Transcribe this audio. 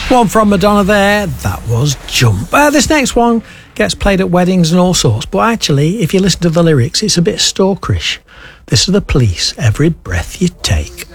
One from Madonna there, that was Jump. This next one gets played at weddings and all sorts, but actually, if you listen to the lyrics, it's a bit stalkerish. This is The Police, Every Breath You Take.